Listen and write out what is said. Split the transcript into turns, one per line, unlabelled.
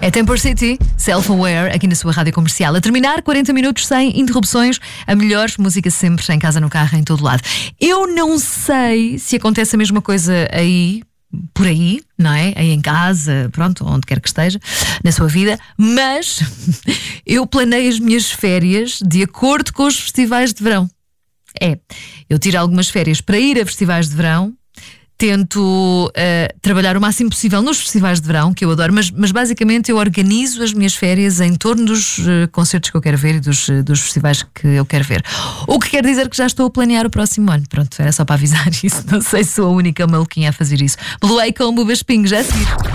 É Temper City, Self-Aware, aqui na sua rádio comercial. A terminar, 40 minutos sem interrupções, a melhor música sempre, em casa, no carro, em todo lado. Eu não sei se acontece a mesma coisa aí, por aí, não é? Aí em casa, pronto, onde quer que esteja, na sua vida, mas eu planeio as minhas férias de acordo com os festivais de verão. Eu tiro algumas férias para ir a festivais de verão. Tento trabalhar o máximo possível nos festivais de verão, que eu adoro, mas basicamente eu organizo as minhas férias em torno dos concertos que eu quero ver e dos festivais que eu quero ver. O que quer dizer que já estou a planear o próximo ano. Pronto, era só para avisar isso. Não sei se sou a única maluquinha a fazer isso. Blue com Bubas Ping, já a seguir.